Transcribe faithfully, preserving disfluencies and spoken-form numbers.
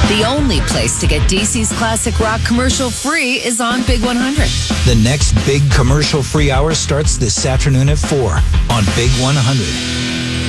The only place to get D C's classic rock commercial free is on Big one hundred. The next big commercial free hour starts this afternoon at four on Big one hundred.